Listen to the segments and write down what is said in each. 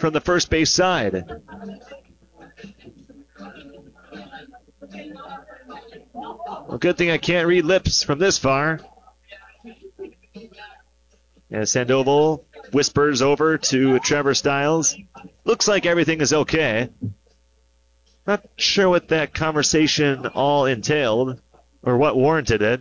from the first base side. Well, good thing I can't read lips from this far. As Sandoval whispers over to Trevor Stiles. Looks like everything is okay. Not sure what that conversation all entailed or what warranted it.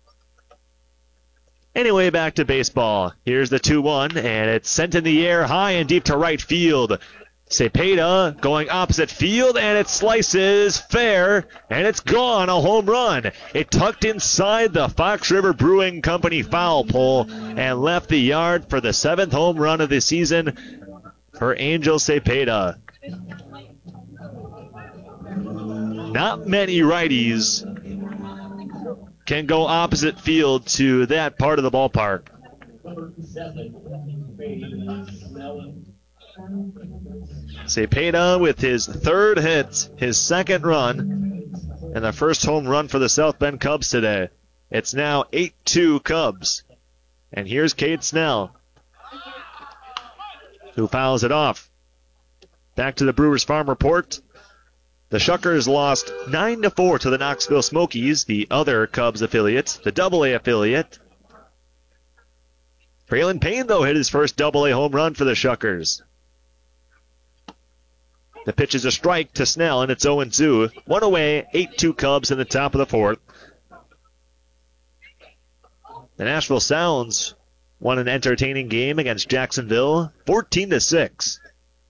Anyway, back to baseball. Here's the 2-1, and it's sent in the air high and deep to right field. Cepeda going opposite field, and it slices fair, and it's gone, a home run. It tucked inside the Fox River Brewing Company foul pole and left the yard for the 7th home run of the season for Angel Cepeda. Not many righties can go opposite field to that part of the ballpark. Cepeda with his third hit, his second run, and the first home run for the South Bend Cubs today. It's now 8-2 Cubs. And here's Cade Snell, who fouls it off. Back to the Brewers Farm Report. The Shuckers lost 9-4 to the Knoxville Smokies, the other Cubs affiliate, the AA affiliate. Braylon Payne, though, hit his first AA home run for the Shuckers. The pitch is a strike to Snell, and it's 0-2. One away, 8-2 Cubs in the top of the fourth. The Nashville Sounds won an entertaining game against Jacksonville, 14-6.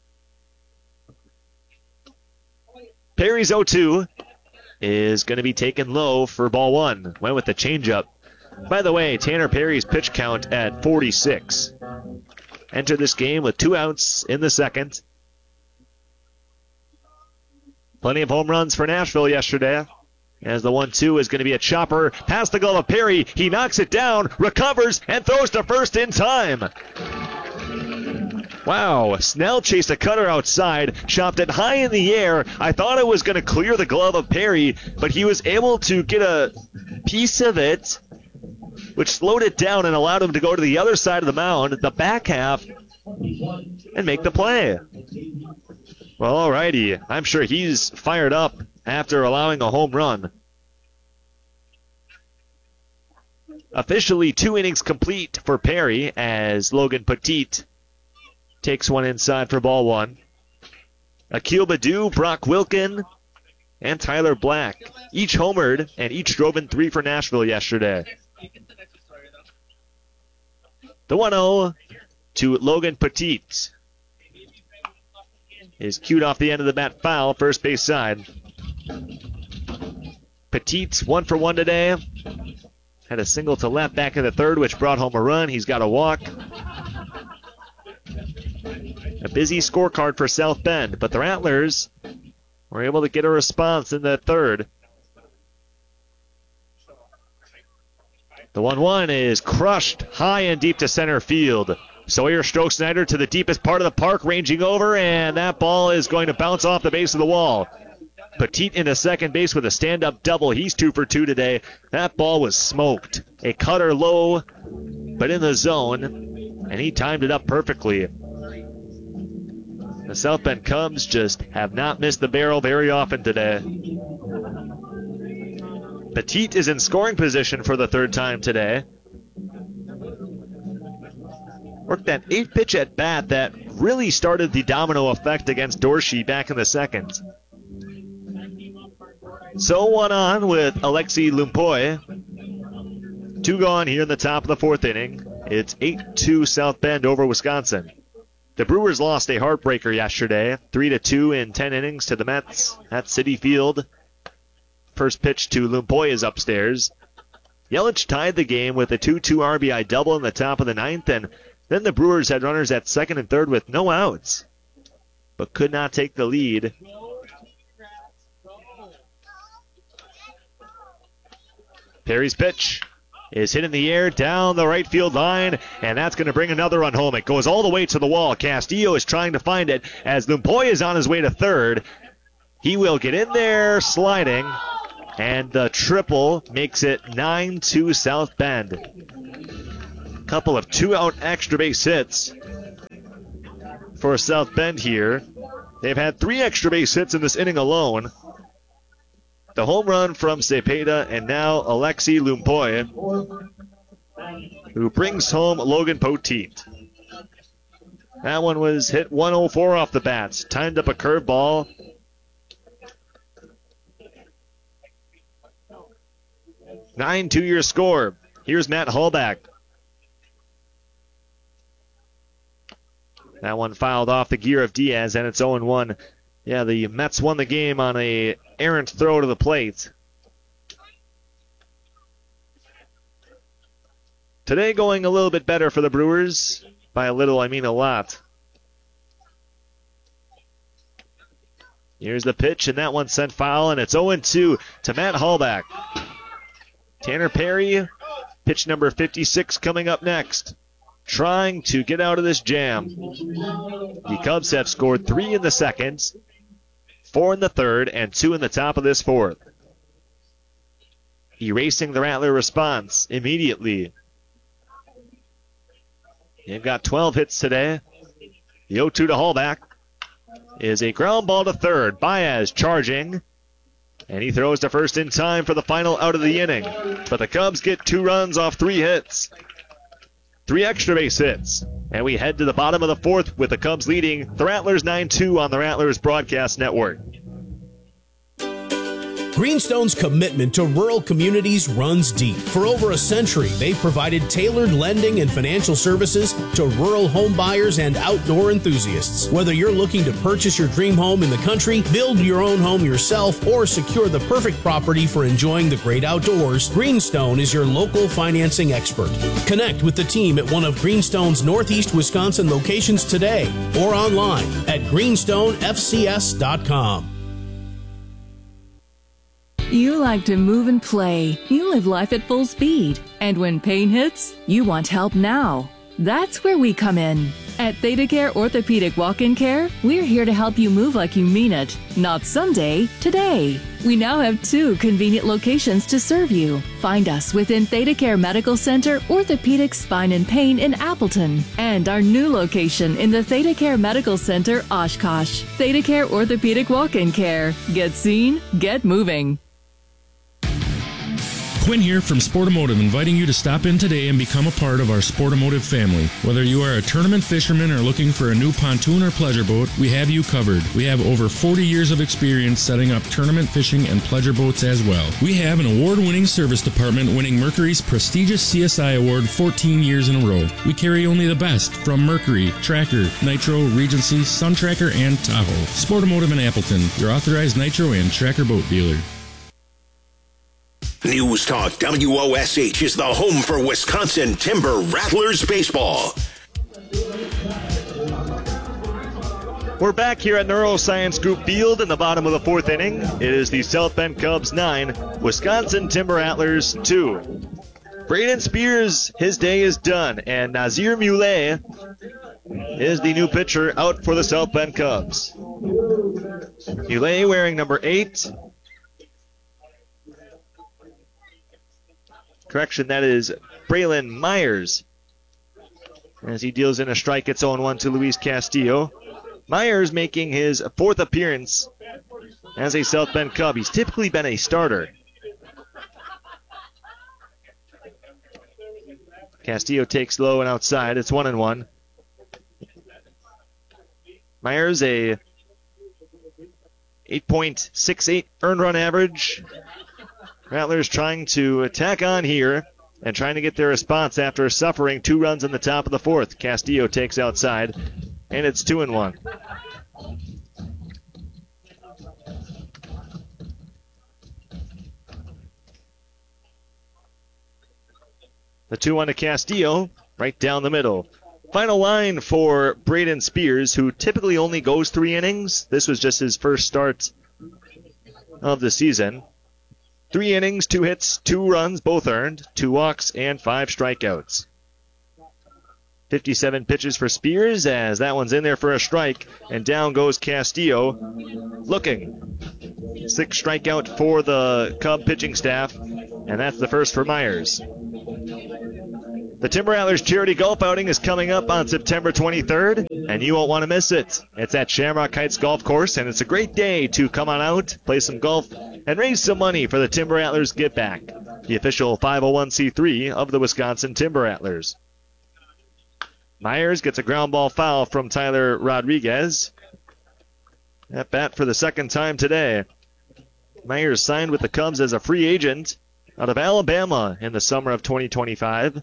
Perry's 0-2 is going to be taken low for ball one. Went with the changeup. By the way, Tanner Perry's pitch count at 46. Entered this game with 2 outs in the second. Plenty of home runs for Nashville yesterday. As the 1-2 is going to be a chopper past the glove of Perry. He knocks it down, recovers, and throws to first in time. Wow, Snell chased a cutter outside, chopped it high in the air. I thought it was going to clear the glove of Perry, but he was able to get a piece of it, which slowed it down and allowed him to go to the other side of the mound, the back half, and make the play. Well, alrighty. I'm sure he's fired up after allowing a home run. Officially 2 innings complete for Perry as Logan Petit takes one inside for ball one. Akil Baddoo, Brock Wilkin, and Tyler Black each homered and each drove in 3 for Nashville yesterday. The 1-0 to Logan Petit is cued off the end of the bat foul, first base side. Petit's 1 for 1 today. Had a single to left back in the third, which brought home a run. He's got a walk. A busy scorecard for South Bend, but the Rattlers were able to get a response in the third. The 1-1 is crushed high and deep to center field. Sawyer strokes Snyder to the deepest part of the park, ranging over, and that ball is going to bounce off the base of the wall. Petit into second base with a stand-up double. He's 2 for 2 today. That ball was smoked. A cutter low, but in the zone, and he timed it up perfectly. The South Bend Cubs just have not missed the barrel very often today. Petit is in scoring position for the third time today. Worked that 8-pitch at bat that really started the domino effect against Dorsey back in the second. So 1 on with Alexi Lumpoy. 2 gone here in the top of the fourth inning. It's 8-2 South Bend over Wisconsin. The Brewers lost a heartbreaker yesterday, 3-2 in 10 innings to the Mets at Citi Field. First pitch to Lumpoy is upstairs. Yelich tied the game with a 2-2 RBI double in the top of the ninth, and then the Brewers had runners at second and third with no outs, but could not take the lead. Perry's pitch is hit in the air down the right field line, and that's going to bring another run home. It goes all the way to the wall. Castillo is trying to find it as Lumpoy is on his way to third. He will get in there sliding, and the triple makes it 9-2 South Bend. Couple of 2-out extra base hits. for South Bend here. They've had 3 extra base hits in this inning alone. The home run from Cepeda and now Alexi Lumpoy, who brings home Logan Poteet. That one was hit 104 off the bats. Timed up a curveball. Nine 2-year score. Here's Matt Hallback. That one fouled off the gear of Diaz, and it's 0-1. Yeah, the Mets won the game on a errant throw to the plate. Today going a little bit better for the Brewers. By a little, I mean a lot. Here's the pitch, and that one sent foul, and it's 0-2 to Matt Hallback. Tanner Perry, pitch number 56 coming up next. Trying to get out of this jam. The Cubs have scored 3 in the second, 4 in the third, and 2 in the top of this fourth. Erasing the Rattler response immediately. They've got 12 hits today. The 0-2 to Hallback is a ground ball to third. Baez charging. And he throws to first in time for the final out of the inning. But the Cubs get 2 runs off 3 hits. 3 extra base hits. And we head to the bottom of the fourth with the Cubs leading the Rattlers 9-2 on the Rattlers Broadcast Network. Greenstone's commitment to rural communities runs deep. For over a century, they've provided tailored lending and financial services to rural home buyers and outdoor enthusiasts. Whether you're looking to purchase your dream home in the country, build your own home yourself, or secure the perfect property for enjoying the great outdoors, Greenstone is your local financing expert. Connect with the team at one of Greenstone's Northeast Wisconsin locations today or online at greenstonefcs.com. You like to move and play. You live life at full speed. And when pain hits, you want help now. That's where we come in. At ThedaCare Orthopedic Walk-In Care, we're here to help you move like you mean it. Not someday, today. We now have 2 convenient locations to serve you. Find us within ThedaCare Medical Center, Orthopedic Spine and Pain in Appleton, and our new location in the ThedaCare Medical Center, Oshkosh. ThedaCare Orthopedic Walk-In Care. Get seen, get moving. Quinn here from Sportomotive, inviting you to stop in today and become a part of our Sportomotive family. Whether you are a tournament fisherman or looking for a new pontoon or pleasure boat, we have you covered. We have over 40 years of experience setting up tournament fishing and pleasure boats as well. We have an award-winning service department winning Mercury's prestigious CSI Award 14 years in a row. We carry only the best from Mercury, Tracker, Nitro, Regency, Sun Tracker, and Tahoe. Sportomotive in Appleton, your authorized Nitro and Tracker boat dealer. News Talk WOSH is the home for Wisconsin Timber Rattlers baseball. We're back here at Neuroscience Group Field in the bottom of the fourth inning. It is the South Bend Cubs 9, Wisconsin Timber Rattlers 2. Braden Spears, his day is done, and Nazir Muley is the new pitcher out for the South Bend Cubs. Muley wearing number 8. Correction, that is Braylon Myers. As he deals in a strike, it's 0-1 to Luis Castillo. Myers making his 4th appearance as a South Bend Cub. He's typically been a starter. Castillo takes low and outside. It's 1-1. Myers, a 8.68 earned run average. Rattlers trying to attack on here and trying to get their response after suffering 2 runs in the top of the 4th. Castillo takes outside, and it's 2-1. The 2-1 to Castillo, right down the middle. Final line for Braden Spears, who typically only goes 3 innings. This was just his first start of the season. 3 innings, 2 hits, 2 runs, both earned, 2 walks, and 5 strikeouts. 57 pitches for Spears, as that one's in there for a strike, and down goes Castillo. Looking. 6 strikeout for the Cub pitching staff, and that's the first for Myers. The Timber Rattlers Charity Golf Outing is coming up on September 23rd, and you won't want to miss it. It's at Shamrock Heights Golf Course, and it's a great day to come on out, play some golf, and raise some money for the Timber Rattlers Give Back, the official 501c3 of the Wisconsin Timber Rattlers. Myers gets a ground ball foul from Tyler Rodriguez. At bat for the second time today. Myers signed with the Cubs as a free agent out of Alabama in the summer of 2025.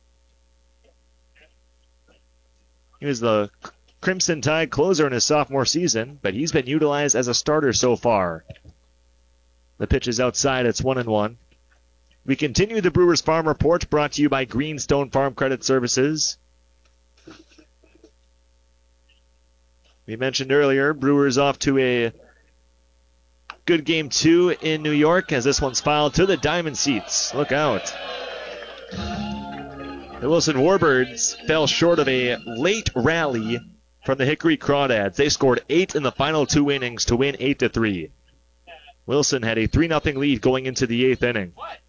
He was the Crimson Tide closer in his sophomore season, but he's been utilized as a starter so far. The pitch is outside. It's 1-1. We continue the Brewers Farm Report, brought to you by Greenstone Farm Credit Services. We mentioned earlier, Brewers off to a good game 2 in New York, as this one's fouled to the diamond seats. Look out. The Wilson Warbirds fell short of a late rally from the Hickory Crawdads. They scored 8 in the final 2 innings to win 8-3. Wilson had a 3-0 lead going into the 8th inning.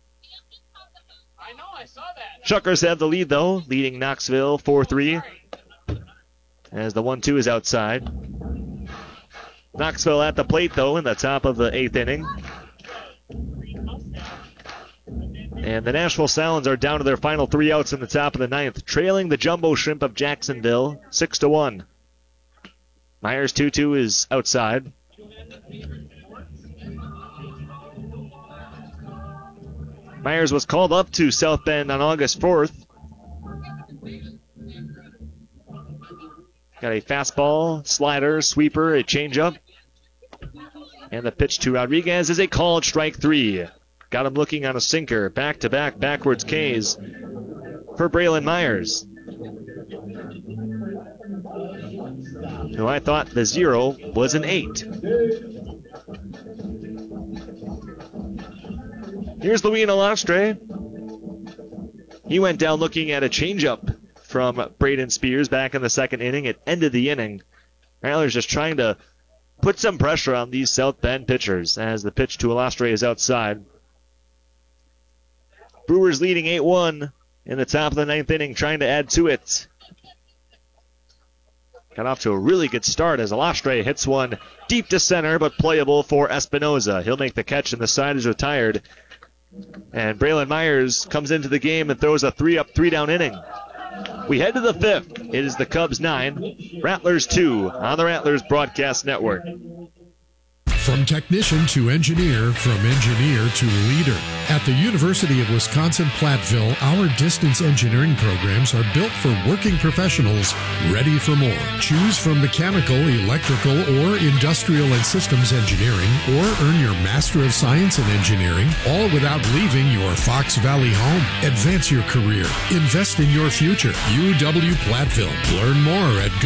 I know, I saw that. Shuckers have the lead, though, leading Knoxville 4-3 as the 1-2 is outside. Knoxville at the plate, though, in the top of the 8th inning. And the Nashville Salons are down to their final 3 outs in the top of the 9th, trailing the Jumbo Shrimp of Jacksonville 6-1. Myers 2-2 is outside. Myers was called up to South Bend on August 4th. Got a fastball, slider, sweeper, a changeup. And the pitch to Rodriguez is a called strike 3. Got him looking on a sinker. Back-to-back backwards Ks for Braylon Myers, who I thought the 0 was an 8. Here's Luis Alastre. He went down looking at a changeup from Braden Spears back in the 2nd inning. It ended the inning. Rattlers just trying to put some pressure on these South Bend pitchers as the pitch to Alastre is outside. Brewers leading 8-1 in the top of the 9th inning, trying to add to it. Got off to a really good start as Alastre hits one deep to center, but playable for Espinoza. He'll make the catch, and the side is retired. And Braylon Myers comes into the game and throws a 3-up, 3-down inning. We head to the 5th. It is the Cubs 9, Rattlers 2 on the Rattlers Broadcast Network. From technician to engineer, from engineer to leader. At the University of Wisconsin-Platteville, our distance engineering programs are built for working professionals ready for more. Choose from mechanical, electrical, or industrial and systems engineering, or earn your Master of Science in Engineering, all without leaving your Fox Valley home. Advance your career. Invest in your future. UW-Platteville. Learn more at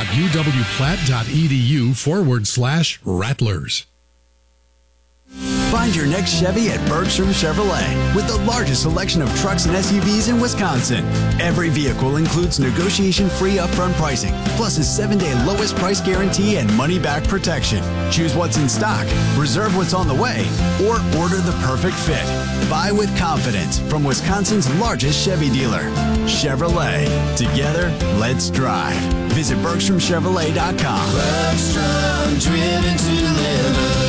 go.uwplatt.edu/Rattlers. Find your next Chevy at Bergstrom Chevrolet with the largest selection of trucks and SUVs in Wisconsin. Every vehicle includes negotiation-free upfront pricing, plus a 7-day lowest price guarantee and money-back protection. Choose what's in stock, reserve what's on the way, or order the perfect fit. Buy with confidence from Wisconsin's largest Chevy dealer, Chevrolet. Together, let's drive. Visit BergstromChevrolet.com. Bergstrom, driven to deliver.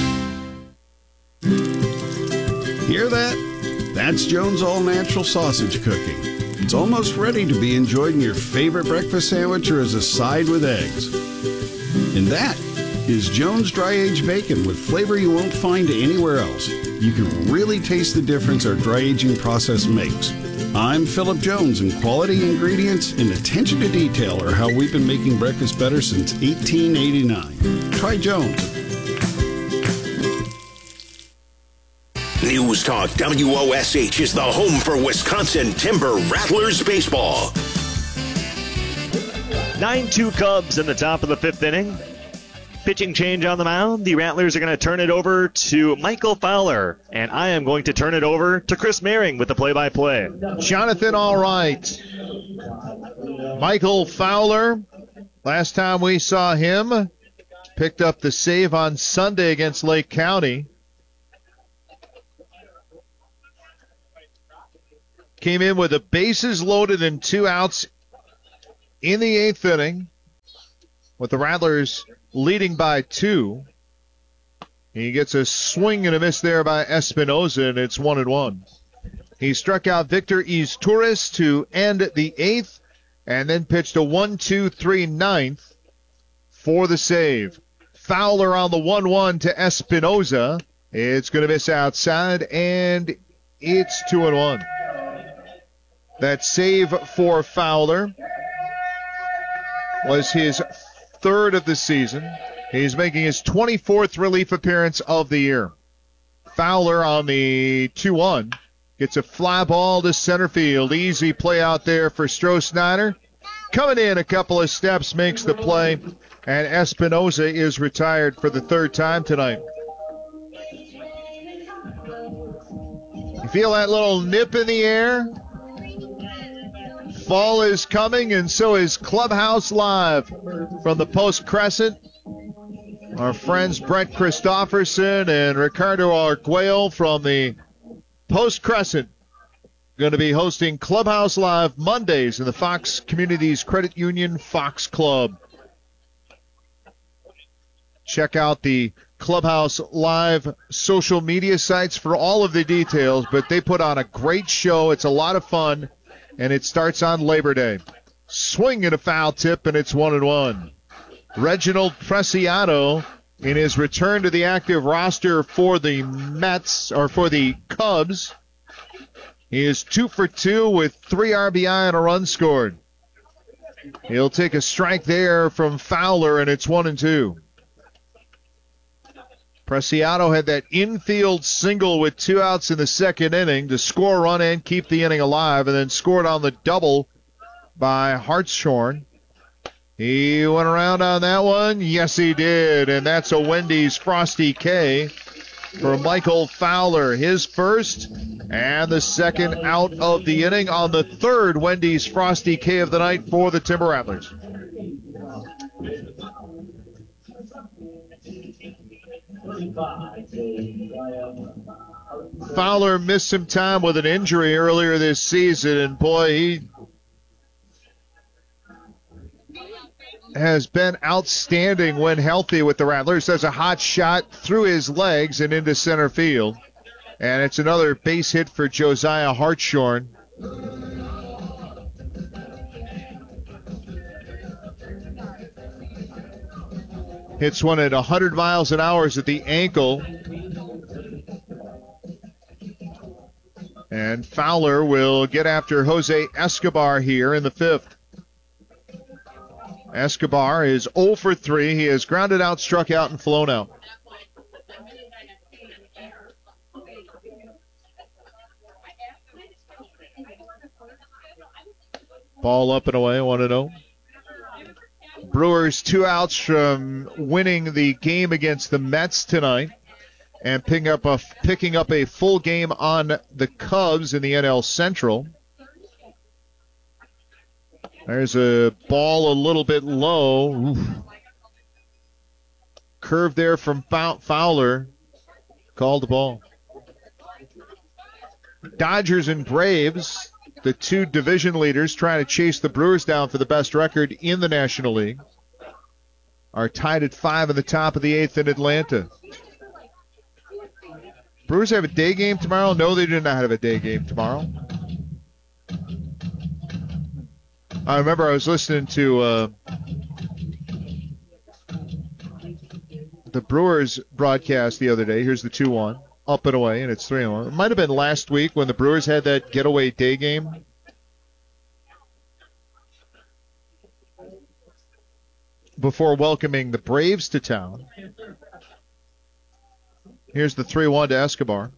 Hear that? That's Jones All Natural Sausage cooking. It's almost ready to be enjoyed in your favorite breakfast sandwich or as a side with eggs. And that is Jones Dry Aged Bacon with flavor you won't find anywhere else. You can really taste the difference our dry aging process makes. I'm Philip Jones, and quality ingredients and attention to detail are how we've been making breakfast better since 1889. Try Jones. News Talk WOSH is the home for Wisconsin Timber Rattlers baseball. 9-2 Cubs in the top of the 5th inning. Pitching change on the mound. The Rattlers are going to turn it over to Michael Fowler, and I am going to turn it over to Chris Mehring with the play-by-play. Jonathan, all right. Michael Fowler, last time we saw him, picked up the save on Sunday against Lake County. came in with the bases loaded and 2 outs in the 8th inning, with the Rattlers leading by 2. He gets a swing and a miss there by Espinoza, and it's 1-1. He struck out Victor Izturis to end the 8th, and then pitched a 1-2-3 ninth for the save. Fowler on the 1-1 to Espinoza. It's going to miss outside, and it's 2-1. That save for Fowler was his 3rd of the season. He's making his 24th relief appearance of the year. Fowler on the 2-1 gets a fly ball to center field. Easy play out there for Stroh-Snyder. Coming in a couple of steps, makes the play, and Espinoza is retired for the 3rd time tonight. You feel that little nip in the air? Fall is coming, and so is Clubhouse Live from the Post Crescent. Our friends Brett Christopherson and Ricardo Arguello from the Post Crescent going to be hosting Clubhouse Live Mondays in the Fox Communities Credit Union Fox Club. Check out the Clubhouse Live social media sites for all of the details, but they put on a great show. It's a lot of fun, and it starts on Labor Day. Swing and a foul tip, and it's 1-1. Reginald Preciado, in his return to the active roster for the Mets, or for the Cubs, he is 2 for 2 with 3 RBI and a run scored. He'll take a strike there from Fowler, and it's 1-2. Preciado had that infield single with 2 outs in the 2nd inning to score a run and keep the inning alive, and then scored on the double by Hartshorn. He went around on that one. Yes, he did. And that's a Wendy's Frosty K for Michael Fowler. His first and the 2nd out of the inning on the 3rd Wendy's Frosty K of the night for the Timber Rattlers. Fowler missed some time with an injury earlier this season, and boy, he has been outstanding when healthy with the Rattlers. There's a hot shot through his legs and into center field. And it's another base hit for Josiah Hartshorn. Hits one at 100 miles an hour at the ankle. And Fowler will get after Jose Escobar here in the 5th. Escobar is 0 for 3. He has grounded out, struck out, and flown out. Ball up and away, 1-0. Brewers 2 outs from winning the game against the Mets tonight and picking up a full game on the Cubs in the NL Central. There's a ball a little bit low. Oof. Curve there from Fowler. Called the ball. Dodgers and Braves, the 2 division leaders trying to chase the Brewers down for the best record in the National League, are tied at 5 in the top of the 8th in Atlanta. Brewers have a day game tomorrow? No, they do not have a day game tomorrow. I remember I was listening to the Brewers broadcast the other day. Here's the 2-1, up and away, and it's 3-1. It might have been last week when the Brewers had that getaway day game. Before welcoming the Braves to town. Here's the 3-1 to Escobar.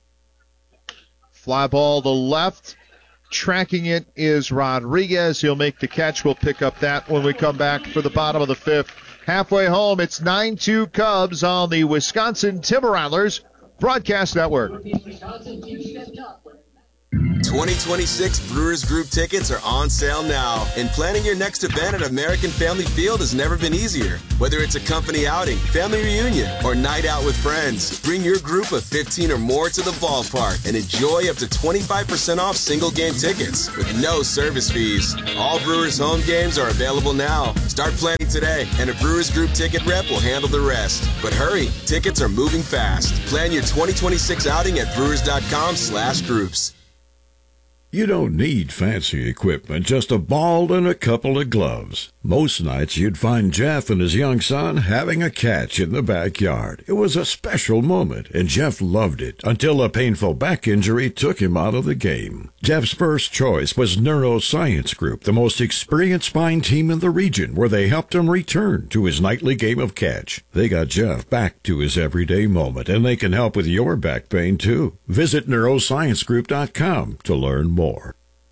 Fly ball to left. Tracking it is Rodriguez. He'll make the catch. We'll pick up that when we come back for the bottom of the 5th. Halfway home, it's 9-2 Cubs on the Wisconsin Timber Rattlers Broadcast Network. 2026 Brewers Group tickets are on sale now, and planning your next event at American Family Field has never been easier. Whether it's a company outing, family reunion, or night out with friends, bring your group of 15 or more to the ballpark and enjoy up to 25% off single game tickets with no service fees. All Brewers home games are available now. Start planning today, and a Brewers Group ticket rep will handle the rest. But hurry, tickets are moving fast. Plan your 2026 outing at brewers.com/groups. You don't need fancy equipment, just a ball and a couple of gloves. Most nights you'd find Jeff and his young son having a catch in the backyard. It was a special moment, and Jeff loved it until a painful back injury took him out of the game. Jeff's first choice was Neuroscience Group, the most experienced spine team in the region, where they helped him return to his nightly game of catch. They got Jeff back to his everyday moment, and they can help with your back pain, too. Visit neurosciencegroup.com to learn more.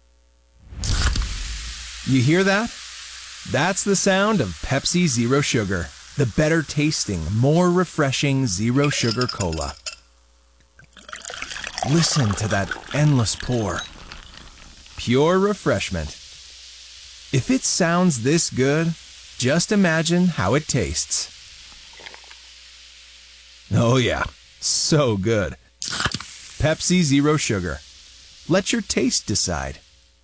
You hear that? That's the sound of Pepsi Zero Sugar, the better tasting, more refreshing Zero Sugar Cola. Listen to that endless pour. Pure refreshment. If it sounds this good, just imagine how it tastes. Oh yeah, so good. Pepsi Zero Sugar. Let your taste decide.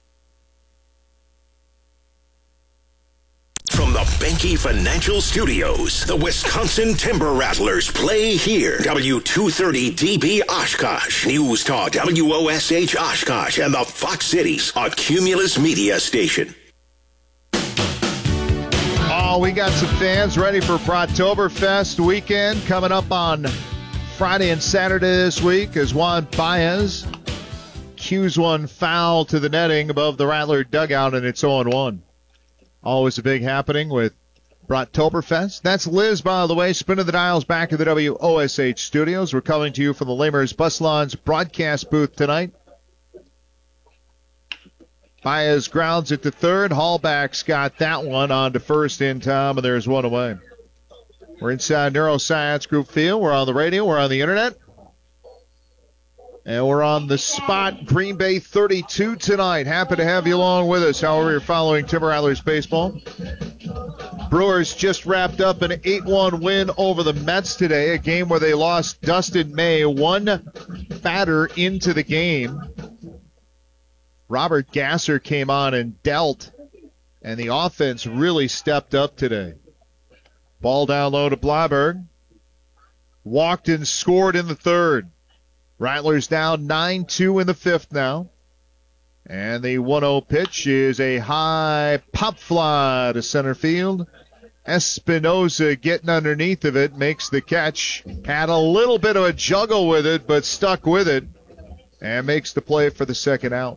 From the Benke Financial Studios, the Wisconsin Timber Rattlers play here. W230DB Oshkosh, News Talk WOSH Oshkosh, and the Fox Cities, a Cumulus Media station. Oh, we got some fans ready for Brattoberfest weekend coming up on Friday and Saturday this week as Juan Baez cues one foul to the netting above the Rattler dugout, and it's 0-1. Always a big happening with Brattoberfest. That's Liz, by the way, spinning the dials back at the WOSH studios. We're coming to you from the Lamers Bus Lawns broadcast booth tonight. Baez grounds it to third. Hallback's got that one on to first in time, and there's one away. We're inside Neuroscience Group Field. We're on the radio. We're on the internet. And we're on the spot, Green Bay 32 tonight. Happy to have you along with us, however you're following Timber Rattlers baseball. Brewers just wrapped up an 8-1 win over the Mets today, a game where they lost Dustin May, one batter into the game. Robert Gasser came on and dealt, and the offense really stepped up today. Ball down low to Blyberg. Walked and scored in the third. Rattlers down 9-2 in the fifth now. And the 1-0 pitch is a high pop fly to center field. Espinosa getting underneath of it, makes the catch. Had a little bit of a juggle with it, but stuck with it. And makes the play for the second out.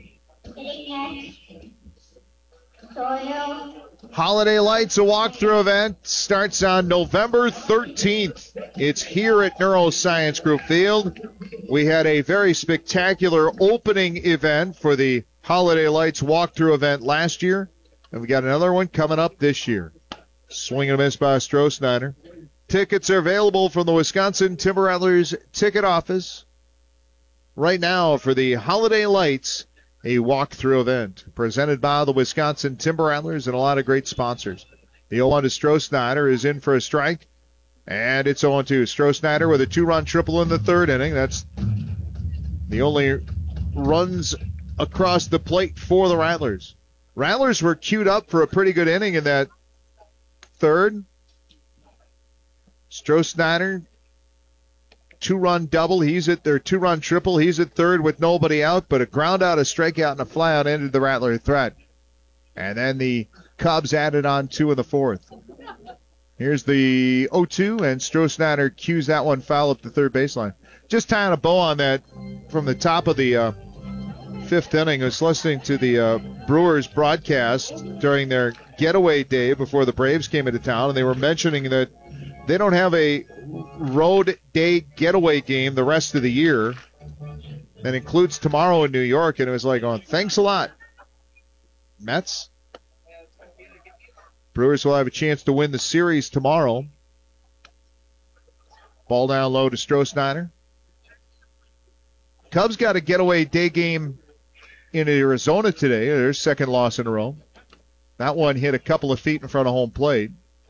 Holiday Lights, a walkthrough event, starts on November 13th. It's here at Neuroscience Group Field. We had a very spectacular opening event for the Holiday Lights walkthrough event last year, and we got another one coming up this year. Swing and a miss by Stroh-Snyder. Tickets are available from the Wisconsin Timber Rattlers ticket office right now for the Holiday Lights, a walkthrough event presented by the Wisconsin Timber Rattlers and a lot of great sponsors. The 0-1 to Stroh-Snyder is in for a strike, and it's 0-2. Stroh-Snyder with a two-run triple in the third inning. That's the only runs across the plate for the Rattlers. Rattlers were queued up for a pretty good inning in that third. Stroh-Snyder, two-run double. He's at their two-run triple. He's at third with nobody out, but a ground out, a strikeout, and a flyout ended the Rattler threat. And then the Cubs added on two in the fourth. Here's the 0-2, and Stroh-Snyder cues that one foul up the third baseline. Just tying a bow on that from the top of the fifth inning. I was listening to the Brewers broadcast during their getaway day before the Braves came into town, and they were mentioning that they don't have a road day getaway game the rest of the year. That includes tomorrow in New York, and it was like, oh, thanks a lot, Mets. Brewers will have a chance to win the series tomorrow. Ball down low to Stroh-Snyder. Cubs got a getaway day game in Arizona today. Their second loss in a row. That one hit a couple of feet in front of home plate.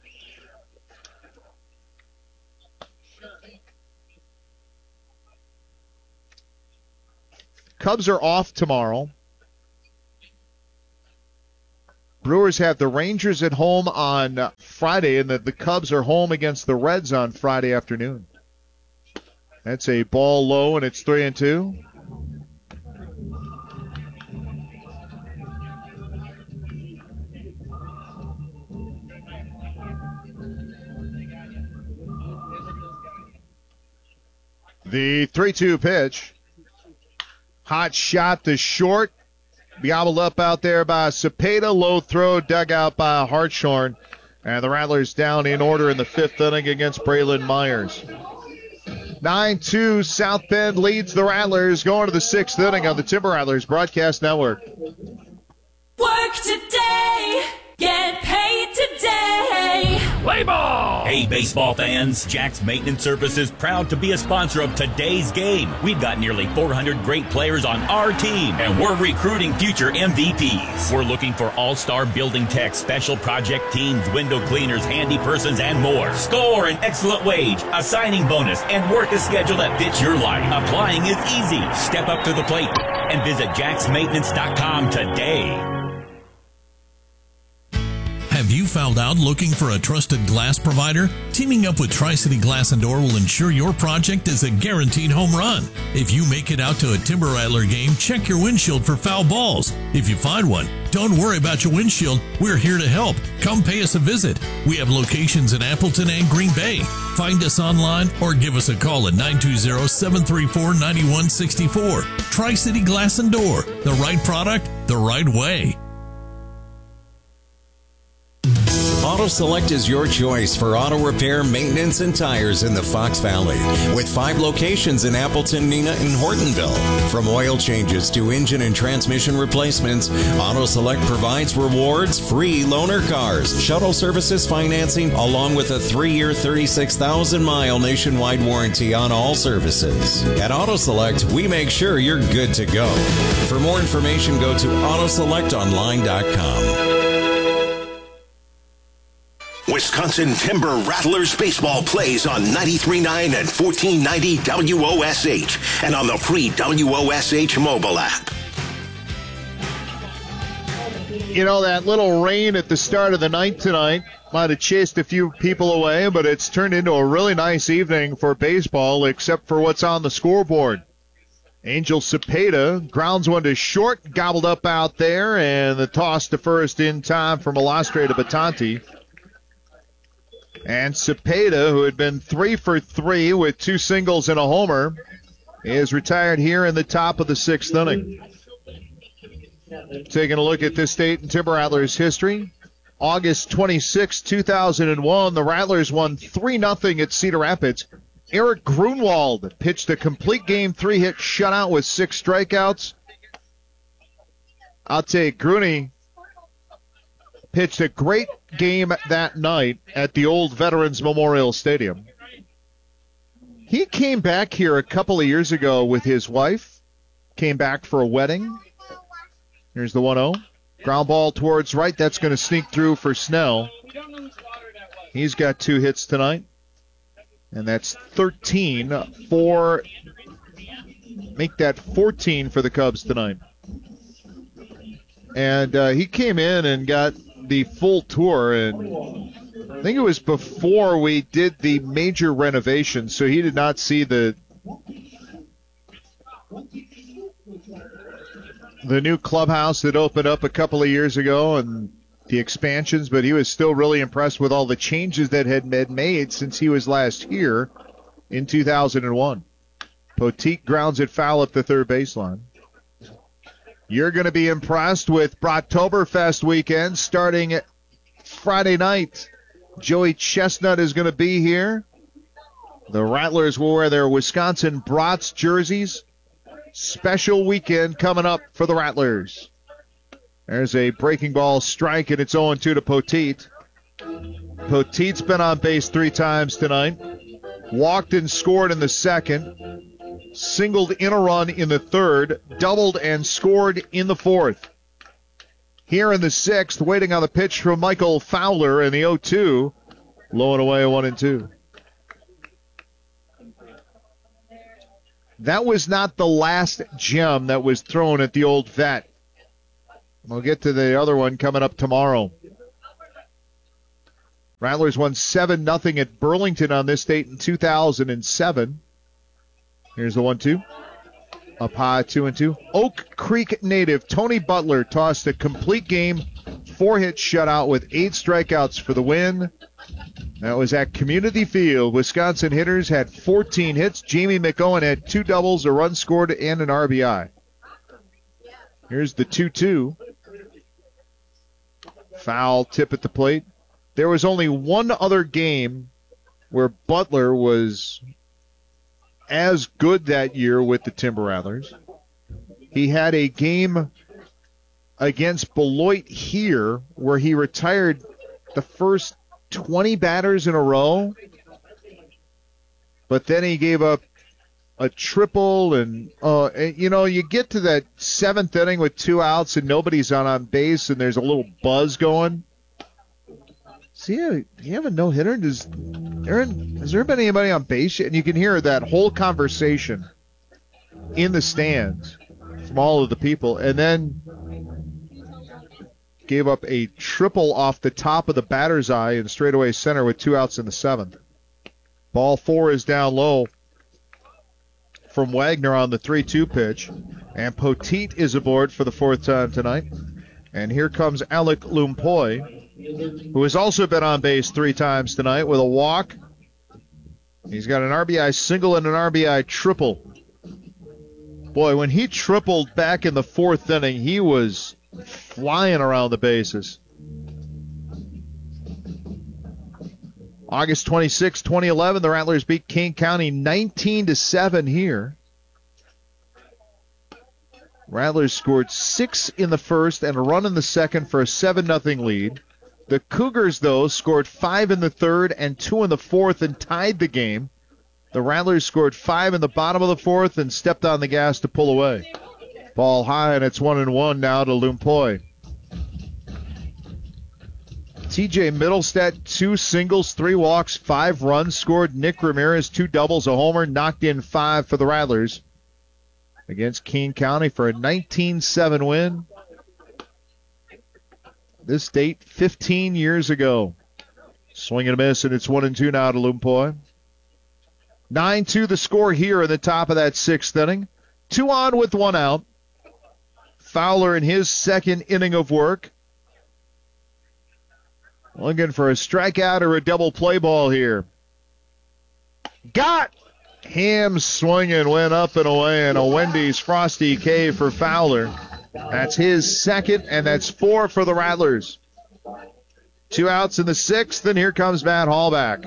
Cubs are off tomorrow. Brewers have the Rangers at home on Friday, and the Cubs are home against the Reds on Friday afternoon. That's a ball low, and it's 3-2. The 3-2 pitch. Hot shot to short. Gobbled up out there by Cepeda. Low throw dug out by Hartshorn. And the Rattlers down in order in the fifth inning against Braylon Myers. 9-2, South Bend leads the Rattlers going to the sixth inning on the Timber Rattlers Broadcast Network. Work today, get paid today. Play ball! Hey, baseball fans, Jack's Maintenance Services proud to be a sponsor of today's game. We've got nearly 400 great players on our team, and we're recruiting future MVPs. We're looking for all-star building techs, special project teams, window cleaners, handy persons, and more. Score an excellent wage, a signing bonus, and work a schedule that fits your life. Applying is easy. Step up to the plate and visit jacksmaintenance.com today. Have you found out looking for a trusted glass provider? Teaming up with Tri-City Glass and Door will ensure your project is a guaranteed home run. If you make it out to a Timber Rattler game, check your windshield for foul balls. If you find one, don't worry about your windshield. We're here to help. Come pay us a visit. We have locations in Appleton and Green Bay. Find us online or give us a call at 920-734-9164. Tri-City Glass and Door. The right product, the right way. Auto Select is your choice for auto repair, maintenance, and tires in the Fox Valley. With 5 locations in Appleton, Neenah, and Hortonville. From oil changes to engine and transmission replacements, Auto Select provides rewards, free loaner cars, shuttle services financing, along with a 3-year, 36,000-mile nationwide warranty on all services. At Auto Select, we make sure you're good to go. For more information, go to autoselectonline.com. Wisconsin Timber Rattlers baseball plays on 93.9 and 1490 WOSH and on the free WOSH mobile app. You know, that little rain at the start of the night tonight might have chased a few people away, but it's turned into a really nice evening for baseball, except for what's on the scoreboard. Angel Cepeda grounds one to short, gobbled up out there, and the toss to first in time for Malastre to Batanti. And Cepeda, who had been 3 for 3 with 2 singles and a homer, is retired here in the top of the 6th inning. Taking a look at this State and Timber Rattlers history. August 26, 2001, the Rattlers won 3-0 at Cedar Rapids. Eric Grunwald pitched a complete game 3-hit shutout with 6 strikeouts. I'll take Gruny. Pitched a great game that night at the old Veterans Memorial Stadium. He came back here a couple of years ago with his wife. Came back for a wedding. Here's the 1-0. Ground ball towards right. That's going to sneak through for Snell. He's got 2 hits tonight. And that's 13 for... Make that 14 for the Cubs tonight. And he came in and got the full tour, and I think it was before we did the major renovation, so he did not see the new clubhouse that opened up a couple of years ago and the expansions, but he was still really impressed with all the changes that had been made since he was last here in 2001. Poteet grounds it foul at the third baseline. You're going to be impressed with Brocktoberfest weekend starting Friday night. Joey Chestnut is going to be here. The Rattlers will wear their Wisconsin Brats jerseys. Special weekend coming up for the Rattlers. There's a breaking ball strike, and it's 0-2 to Poteet. Poteet's been on base 3 times tonight. Walked and scored in the second. singled in a run in the third, doubled and scored in the fourth. Here in the sixth, waiting on the pitch from Michael Fowler in the 0-2. Low and away, 1-2. That was not the last gem that was thrown at the old vet. We'll get to the other one coming up tomorrow. Rattlers won 7-0 at Burlington on this date in 2007. Here's the 1-2. Up high, 2-2. Oak Creek native Tony Butler tossed a complete game, 4-hit shutout with 8 strikeouts for the win. That was at Community Field. Wisconsin hitters had 14 hits. Jamie McOwen had 2 doubles, a run scored, and an RBI. Here's the 2-2. Foul tip at the plate. There was only one other game where Butler was as good that year with the Timber Rattlers. He had a game against Beloit here where he retired the first 20 batters in a row, but then he gave up a triple, and you get to that 7th inning with 2 outs and nobody's on base and there's a little buzz going. See, you have a no-hitter? Has there been anybody on base yet? And you can hear that whole conversation in the stands from all of the people, and then gave up a triple off the top of the batter's eye in straightaway center with 2 outs in the 7th. Ball 4 is down low from Wagner on the 3-2 pitch, and Poteet is aboard for the 4th time tonight. And here comes Alec Lumpoy, who has also been on base 3 times tonight with a walk. He's got an RBI single and an RBI triple. Boy, when he tripled back in the 4th inning, he was flying around the bases. August 26, 2011, the Rattlers beat Kane County 19-7 here. Rattlers scored 6 in the first and a run in the second for a 7-0 lead. The Cougars, though, scored 5 in the third and 2 in the fourth and tied the game. The Rattlers scored 5 in the bottom of the fourth and stepped on the gas to pull away. Ball high, and it's 1-1 now to Lumpoy. TJ Middlestat, 2 singles, 3 walks, 5 runs scored. Nick Ramirez, 2 doubles, a homer, knocked in 5 for the Rattlers against Kane County for a 19-7 win. This date 15 years ago. Swing and a miss, and it's 1-2 now to Lumpoy. 9-2 the score here in the top of that 6th inning. 2 on with 1 out. Fowler in his 2nd inning of work. Looking for a strikeout or a double play ball here. Got! Ham swinging, went up and away, and a Wendy's Frosty K for Fowler. That's his 2nd, and that's 4 for the Rattlers. 2 outs in the 6th, and here comes Matt Hall back.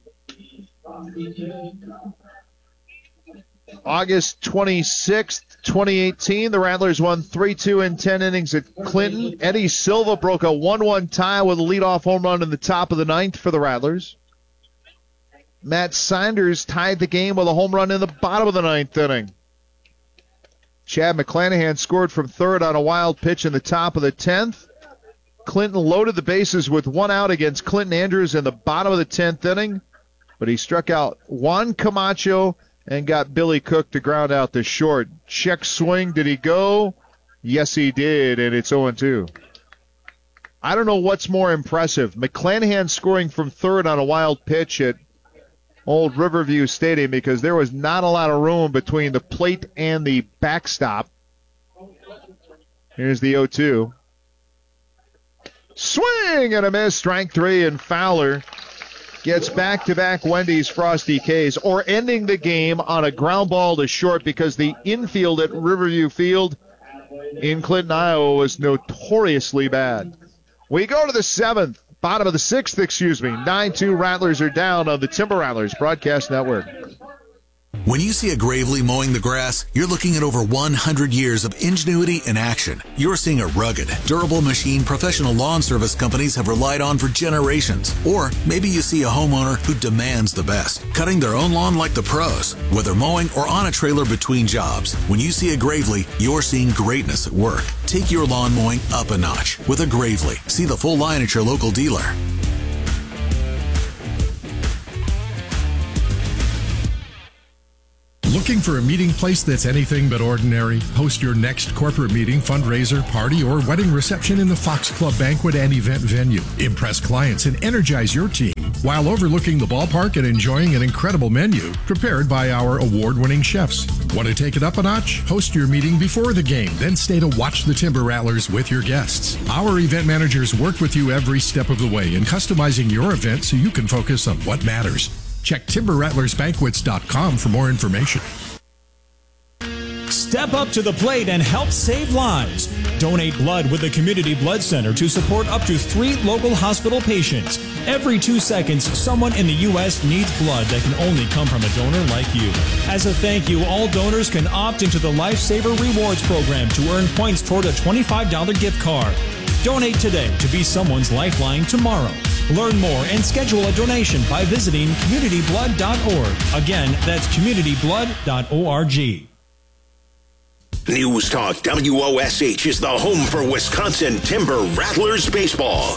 August 26th, 2018, the Rattlers won 3-2 in 10 innings at Clinton. Eddie Silva broke a 1-1 tie with a leadoff home run in the top of the 9th for the Rattlers. Matt Sanders tied the game with a home run in the bottom of the 9th inning. Chad McClanahan scored from third on a wild pitch in the top of the 10th. Clinton loaded the bases with 1 out against Clinton Andrews in the bottom of the 10th inning, but he struck out Juan Camacho and got Billy Cook to ground out the short. Check swing, did he go? Yes, he did, and it's 0-2. I don't know what's more impressive, McClanahan scoring from third on a wild pitch at Old Riverview Stadium, because there was not a lot of room between the plate and the backstop. Here's the 0-2. Swing and a miss, strike 3, and Fowler gets back-to-back Wendy's Frosty K's, or ending the game on a ground ball to short, because the infield at Riverview Field in Clinton, Iowa was notoriously bad. We go to the 7th. Bottom of the 6th, 9-2 Rattlers are down on the Timber Rattlers Broadcast Network. When you see a Gravely mowing the grass, you're looking at over 100 years of ingenuity in action. You're seeing a rugged, durable machine professional lawn service companies have relied on for generations. Or maybe you see a homeowner who demands the best, cutting their own lawn like the pros, whether mowing or on a trailer between jobs. When you see a Gravely, you're seeing greatness at work. Take your lawn mowing up a notch with a Gravely. See the full line at your local dealer. Looking for a meeting place that's anything but ordinary? Host your next corporate meeting, fundraiser, party, or wedding reception in the Fox Club banquet and event venue. Impress clients and energize your team while overlooking the ballpark and enjoying an incredible menu prepared by our award-winning chefs. Want to take it up a notch? Host your meeting before the game, then stay to watch the Timber Rattlers with your guests. Our event managers work with you every step of the way in customizing your event so you can focus on what matters. Check TimberRattlersBanquets.com for more information. Step up to the plate and help save lives. Donate blood with the Community Blood Center to support up to 3 local hospital patients. Every 2 seconds, someone in the U.S. needs blood that can only come from a donor like you. As a thank you, all donors can opt into the Lifesaver Rewards program to earn points toward a $25 gift card. Donate today to be someone's lifeline tomorrow. Learn more and schedule a donation by visiting communityblood.org. Again, that's communityblood.org. News Talk WOSH is the home for Wisconsin Timber Rattlers baseball.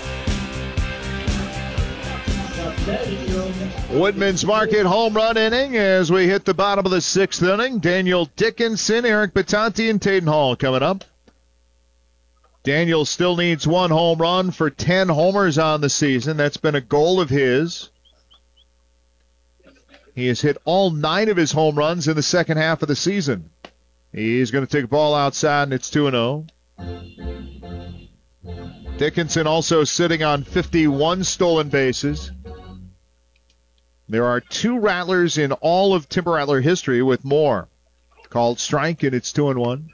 Woodman's Market home run inning as we hit the bottom of the 6th inning. Daniel Dickinson, Eric Batanti, and Taden Hall coming up. Daniel still needs 1 home run for 10 homers on the season. That's been a goal of his. He has hit all 9 of his home runs in the second half of the season. He's going to take a ball outside, and it's 2-0. Dickinson also sitting on 51 stolen bases. There are 2 Rattlers in all of Timber Rattler history with more. Called strike, and it's 2-1.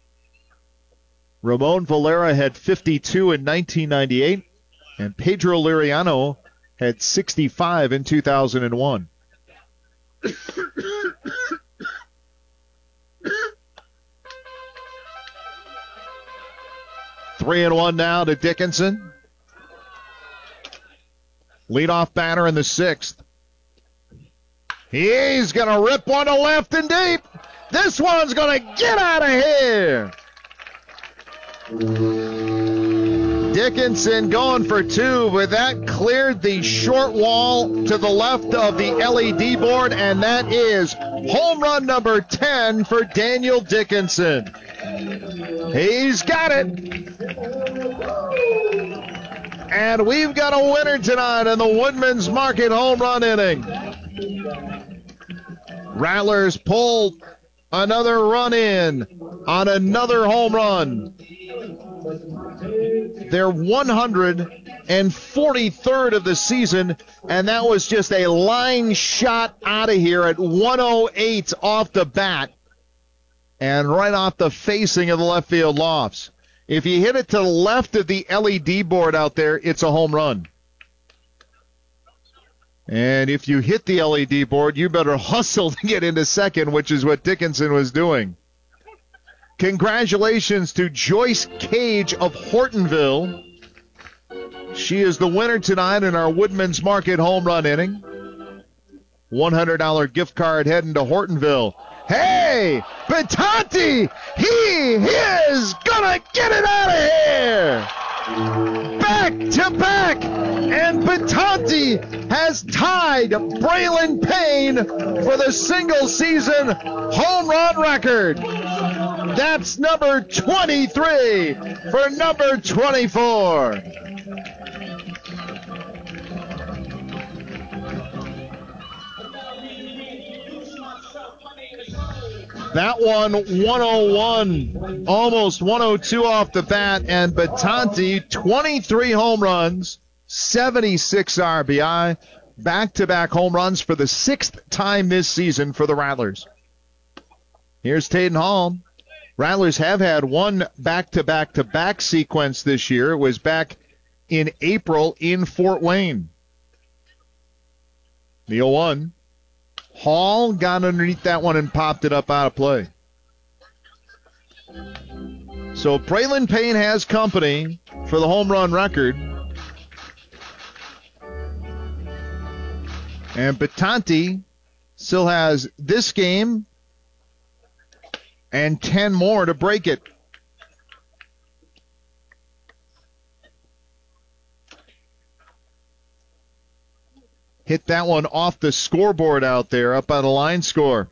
Ramon Valera had 52 in 1998, and Pedro Liriano had 65 in 2001. 3-1 now to Dickinson. Leadoff batter in the 6th. He's going to rip one to left and deep. This one's going to get out of here. Dickinson going for 2, but that cleared the short wall to the left of the LED board, and that is home run number 10 for Daniel Dickinson. He's got it. And we've got a winner tonight in the Woodman's Market home run inning. Rattlers pull another run in on another home run. Their 143rd of the season, and that was just a line shot out of here at 108 off the bat and right off the facing of the left field lofts. If you hit it to the left of the LED board out there, it's a home run. And if you hit the LED board, you better hustle to get into second, which is what Dickinson was doing. Congratulations to Joyce Cage of Hortonville. She is the winner tonight in our Woodman's Market home run inning. $100 gift card heading to Hortonville. Hey, Batanti, he is gonna get it out of here. Back to back, and Batanti has tied Braylon Payne for the single season home run record. That's number 23 for number 24. That one, 101, almost 102 off the bat, and Batanti, 23 home runs, 76 RBI, back-to-back home runs for the 6th time this season for the Rattlers. Here's Taden Hall. Rattlers have had one back-to-back-to-back sequence this year. It was back in April in Fort Wayne. The 0-1. Hall got underneath that one and popped it up out of play. So Braylon Payne has company for the home run record. And Batanti still has this game and 10 more to break it. Hit that one off the scoreboard out there, up by the line score.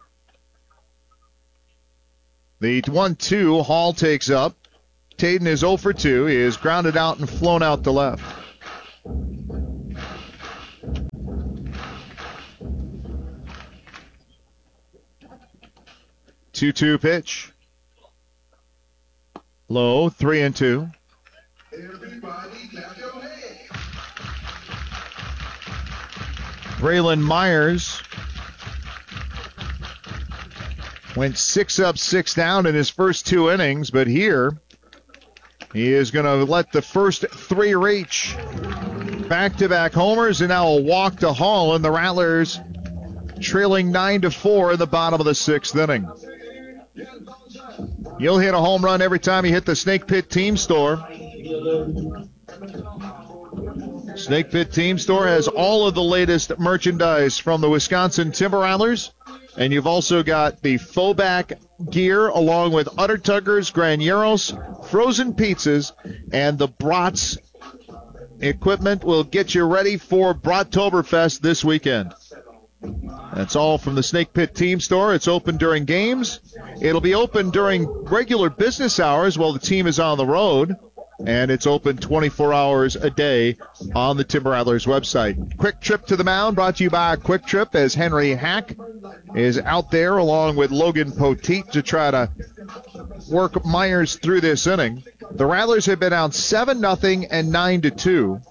The 1-2, Hall takes up. Taden is 0 for 2. He is grounded out and flown out to left. Two-two pitch. Low, 3-2. Braylon Myers went 6 up, 6 down in his first 2 innings, but here he is going to let the first 3 reach. Back-to-back homers, and now a walk to Hall, and the Rattlers trailing 9-4 in the bottom of the 6th inning. You'll hit a home run every time you hit the Snake Pit Team Store. Snake Pit Team Store has all of the latest merchandise from the Wisconsin Timber Rattlers. And you've also got the Foback gear along with Udder Tuggers, Graneros, frozen pizzas, and the Brats equipment will get you ready for Brattoberfest this weekend. That's all from the Snake Pit Team Store. It's open during games. It'll be open during regular business hours while the team is on the road. And it's open 24 hours a day on the Timber Rattlers website. Quick Trip to the Mound brought to you by Quick Trip as Henry Hack is out there along with Logan Poteet to try to work Myers through this inning. The Rattlers have been out 7-0 and 9-2.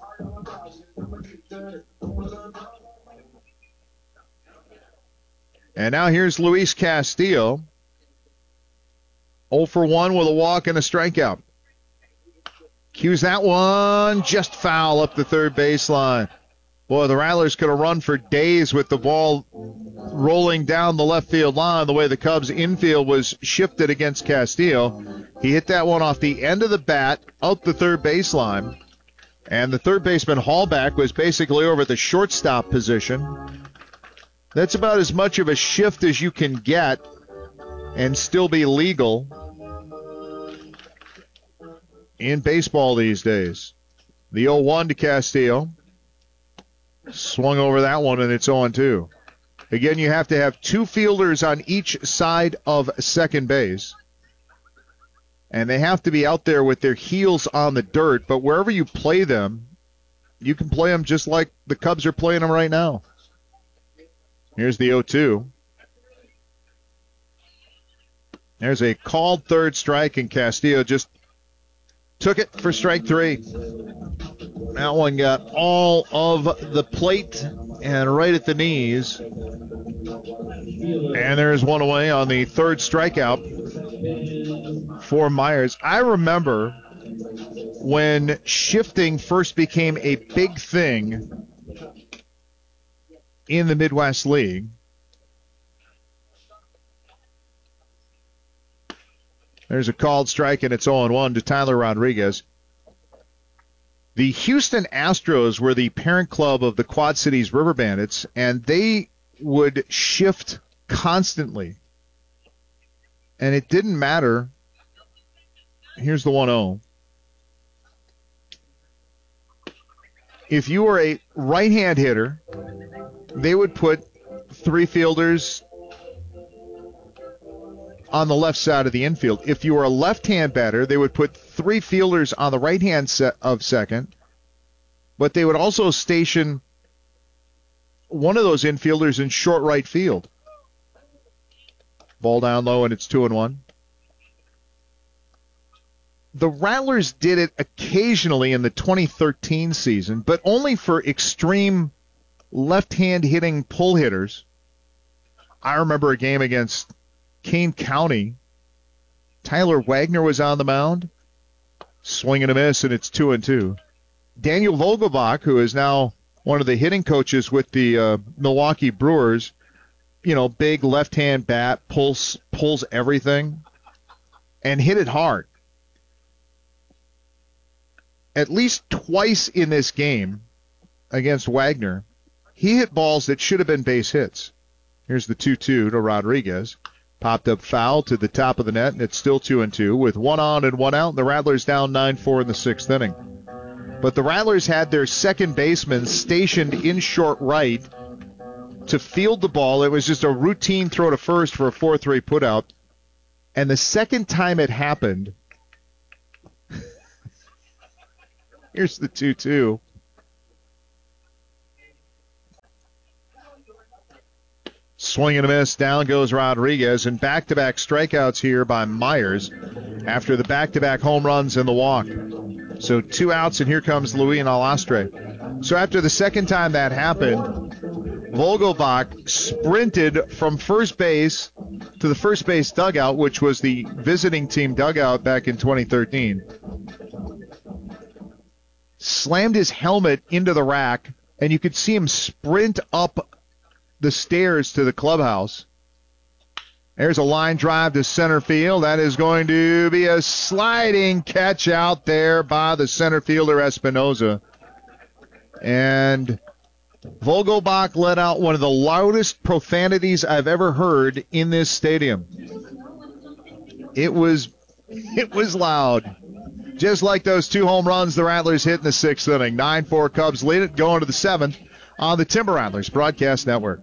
And now here's Luis Castillo. 0 for 1 with a walk and a strikeout. Cues that one just foul up the third baseline. Boy, the Rattlers could have run for days with the ball rolling down the left field line the way the Cubs infield was shifted against Castillo. He hit that one off the end of the bat out the third baseline. And the third baseman Hallback was basically over at the shortstop position. That's about as much of a shift as you can get and still be legal in baseball these days. The 0-1 to Castillo. Swung over that one, and it's 0-2. Again, you have to have 2 fielders on each side of second base. And they have to be out there with their heels on the dirt. But wherever you play them, you can play them just like the Cubs are playing them right now. Here's the 0-2. There's a called third strike, and Castillo just took it for strike 3. That one got all of the plate and right at the knees. And there's one away on the third strikeout for Myers. I remember when shifting first became a big thing in the Midwest League. There's a called strike, and it's 0-1 to Tyler Rodriguez. The Houston Astros were the parent club of the Quad Cities River Bandits, and they would shift constantly. And it didn't matter. Here's the 1-0. If you were a right-hand hitter, they would put 3 fielders on the left side of the infield. If you were a left-hand batter, they would put 3 fielders on the right-hand set of second, but they would also station one of those infielders in short right field. Ball down low, and it's 2-1. The Rattlers did it occasionally in the 2013 season, but only for extreme left-hand hitting pull hitters. I remember a game against Kane County. Tyler Wagner was on the mound. Swing and a miss, and it's 2-2. Daniel Vogelbach, who is now one of the hitting coaches with the Milwaukee Brewers, big left-hand bat, pulls everything, and hit it hard. At least twice in this game against Wagner, he hit balls that should have been base hits. Here's the 2-2 to Rodriguez. Popped up foul to the top of the net, and it's still 2-2 with 1 on and 1 out, and the Rattlers down 9-4 in the 6th inning. But the Rattlers had their second baseman stationed in short right to field the ball. It was just a routine throw to first for a 4-3 putout. And the second time it happened, here's the 2-2. Swing and a miss. Down goes Rodriguez. And back-to-back strikeouts here by Myers after the back-to-back home runs and the walk. So 2 outs, and here comes Luis Alastre. So after the second time that happened, Vogelbach sprinted from first base to the first base dugout, which was the visiting team dugout back in 2013. Slammed his helmet into the rack, and you could see him sprint up the stairs to the clubhouse. There's a line drive to center field. That is going to be a sliding catch out there by the center fielder Espinoza. And Vogelbach let out one of the loudest profanities I've ever heard in this stadium. It was loud. Just like those 2 home runs the Rattlers hit in the 6th inning. 9-4 Cubs lead it, going to the 7th on the Timber Rattlers Broadcast Network.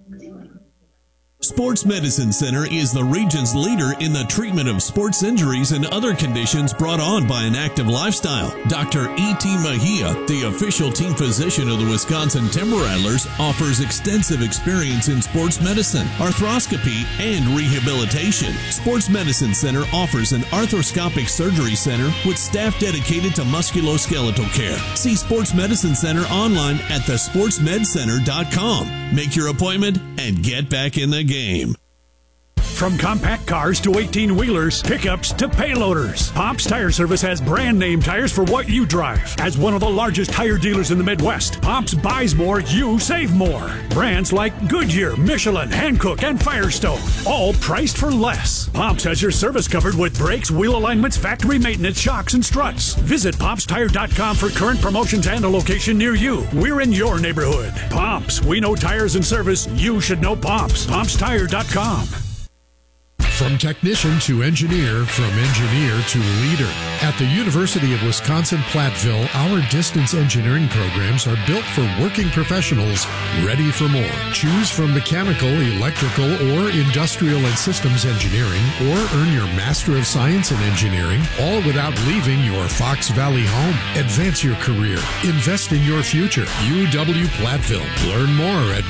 Sports Medicine Center is the region's leader in the treatment of sports injuries and other conditions brought on by an active lifestyle. Dr. E.T. Mejia, the official team physician of the Wisconsin Timber Rattlers, offers extensive experience in sports medicine, arthroscopy, and rehabilitation. Sports Medicine Center offers an arthroscopic surgery center with staff dedicated to musculoskeletal care. See Sports Medicine Center online at thesportsmedcenter.com. Make your appointment and get back in the game. From compact cars to 18-wheelers, pickups to payloaders, Pops Tire Service has brand name tires for what you drive. As one of the largest tire dealers in the Midwest, Pops buys more, you save more. Brands like Goodyear, Michelin, Hankook, and Firestone, all priced for less. Pops has your service covered with brakes, wheel alignments, factory maintenance, shocks, and struts. Visit PopsTire.com for current promotions and a location near you. We're in your neighborhood. Pops, we know tires and service. You should know Pops. PopsTire.com. From technician to engineer, from engineer to leader. At the University of Wisconsin-Platteville, our distance engineering programs are built for working professionals ready for more. Choose from mechanical, electrical, or industrial and systems engineering, or earn your Master of Science in Engineering, all without leaving your Fox Valley home. Advance your career. Invest in your future. UW-Platteville. Learn more at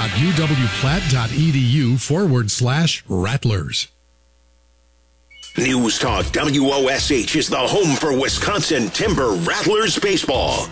go.uwplatt.edu/Rattlers. News Talk WOSH is the home for Wisconsin Timber Rattlers baseball.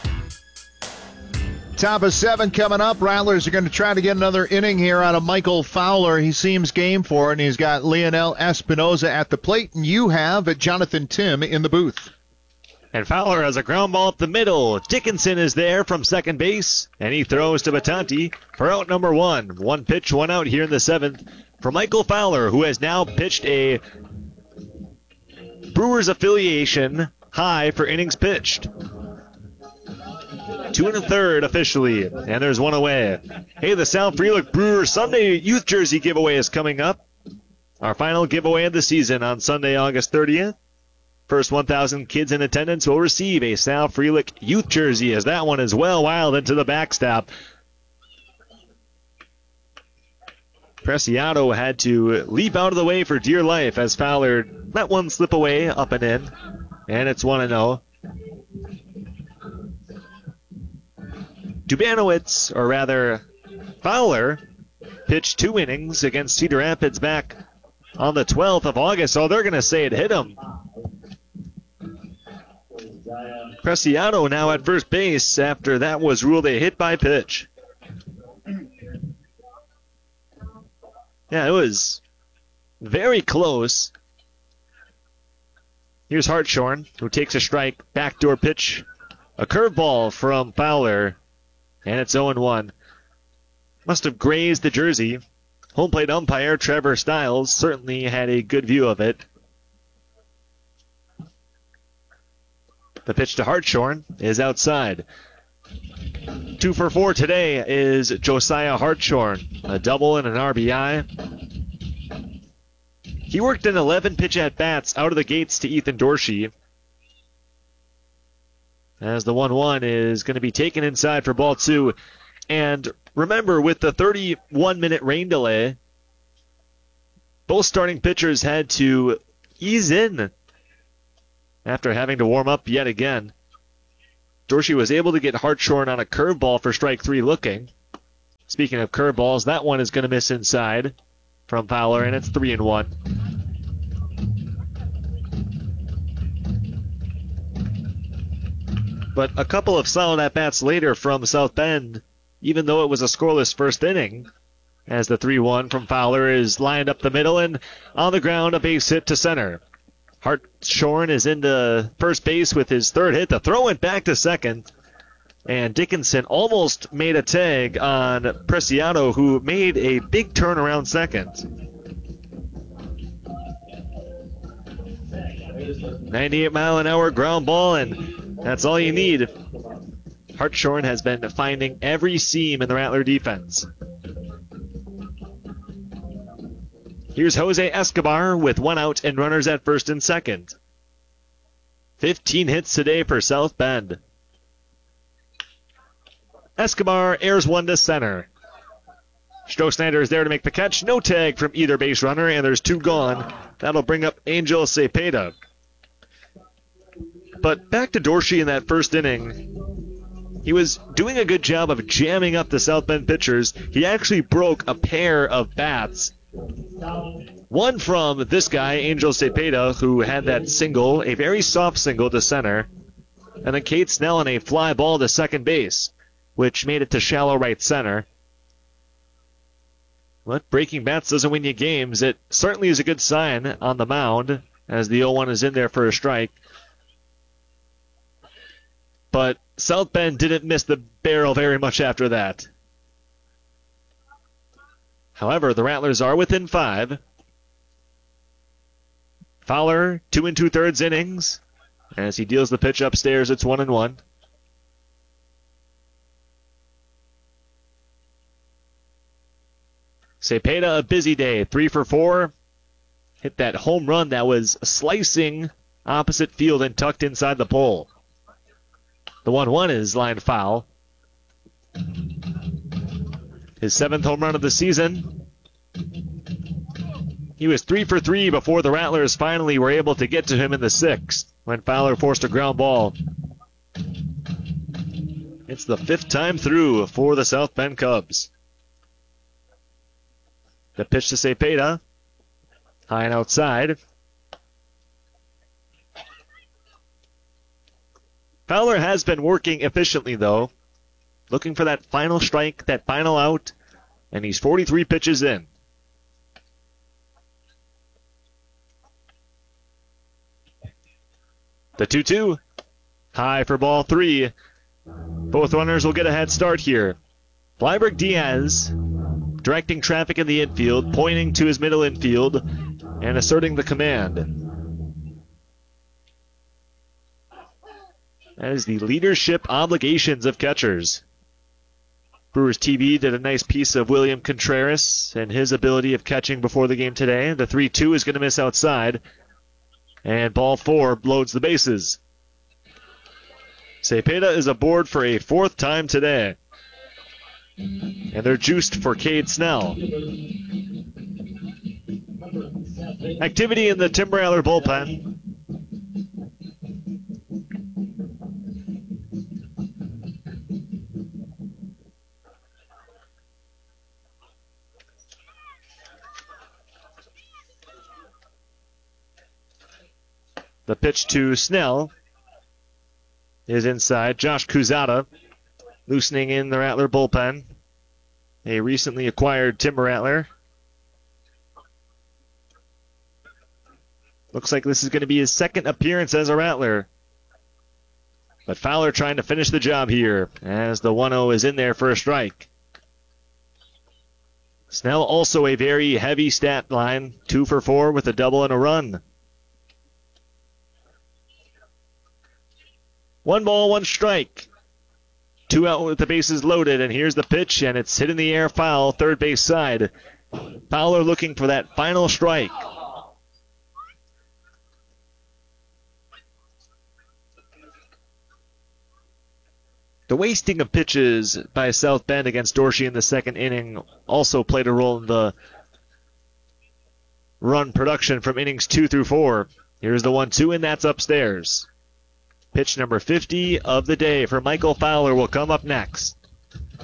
Top of 7 coming up. Rattlers are going to try to get another inning here out of Michael Fowler. He seems game for it, and he's got Leonel Espinoza at the plate, and you have Jonathan Tim in the booth. And Fowler has a ground ball up the middle. Dickinson is there from second base, and he throws to Batanti for out number 1. 1 pitch, 1 out here in the 7th for Michael Fowler, who has now pitched a Brewers affiliation high for innings pitched. 2 1/3 officially, and there's 1 away. Hey, the Sal Frelick Brewers Sunday Youth Jersey giveaway is coming up. Our final giveaway of the season on Sunday, August 30th. First 1,000 kids in attendance will receive a Sal Frelick Youth Jersey, as that one is well wild into the backstop. Preciado had to leap out of the way for dear life as Fowler let one slip away up and in. And it's 1-0. Dubanowitz, or rather Fowler, pitched 2 innings against Cedar Rapids back on the 12th of August, so they're going to say it hit him. Preciado now at first base after that was ruled a hit by pitch. Yeah, it was very close. Here's Hartshorn, who takes a strike, backdoor pitch, a curveball from Fowler, and it's 0-1. Must have grazed the jersey. home plate umpire Trevor Stiles certainly had a good view of it. The pitch to Hartshorn is outside. 2 for 4 today is Josiah Hartshorn, a double and an RBI. He worked an 11 pitch at bats out of the gates to Ethan Dorsey. As the 1-1 is going to be taken inside for ball 2. And remember, with the 31-minute rain delay, both starting pitchers had to ease in after having to warm up yet again. Dorsey was able to get Hartshorn on a curveball for strike 3 looking. Speaking of curveballs, that one is going to miss inside from Fowler, and it's 3-1. But a couple of solid at-bats later from South Bend, even though it was a scoreless first inning, as the 3-1 from Fowler is lined up the middle and on the ground, a base hit to center. Hartshorn is into first base with his third hit. The throw went back to second, and Dickinson almost made a tag on Preciado, who made a big turn around second. 98-mile-an-hour ground ball, and that's all you need. Hartshorn has been finding every seam in the Rattler defense. Here's Jose Escobar with 1 out and runners at first and second. 15 hits today for South Bend. Escobar airs one to center. Stroh-Snyder is there to make the catch. No tag from either base runner, and there's 2 gone. That'll bring up Angel Cepeda. But back to Dorsey in that first inning. He was doing a good job of jamming up the South Bend pitchers. He actually broke a pair of bats. One from this guy, Angel Cepeda, who had that single, a very soft single to center. And then Cade Snell on a fly ball to second base, which made it to shallow right center. But breaking bats doesn't win you games. It certainly is a good sign on the mound, as the 0-1 is in there for a strike. But South Bend didn't miss the barrel very much after that. However, the Rattlers are within 5. Fowler, 2 2/3 innings. As he deals the pitch upstairs, it's 1-1. Cepeda, a busy day, 3 for 4. Hit that home run that was slicing opposite field and tucked inside the pole. The 1-1 is lined foul. His 7th home run of the season. He was 3 for 3 before the Rattlers finally were able to get to him in the 6th when Fowler forced a ground ball. It's the 5th time through for the South Bend Cubs. The pitch to Cepeda. High and outside. Fowler has been working efficiently, though. Looking for that final strike, that final out, and he's 43 pitches in. The 2-2. High for ball 3. Both runners will get a head start here. Bleiberg Diaz directing traffic in the infield, pointing to his middle infield, and asserting the command. That is the leadership obligations of catchers. Brewers TV did a nice piece of William Contreras and his ability of catching before the game today. The 3-2 is going to miss outside. And ball 4 loads the bases. Cepeda is aboard for a 4th time today. And they're juiced for Cade Snell. Activity in the Tim Rattler bullpen. The pitch to Snell is inside. Josh Kuzada loosening in the Rattler bullpen. A recently acquired Timber Rattler. Looks like this is going to be his 2nd appearance as a Rattler. But Fowler trying to finish the job here as the 1-0 is in there for a strike. Snell also a very heavy stat line, 2 for 4 with a double and a run. 1 ball, 1 strike. 2 out with the bases loaded, and here's the pitch, and it's hit in the air foul, third base side. Fowler looking for that final strike. The wasting of pitches by South Bend against Dorsey in the second inning also played a role in the run production from innings 2 through 4. Here's the 1-2, and that's upstairs. Pitch number 50 of the day for Michael Fowler will come up next.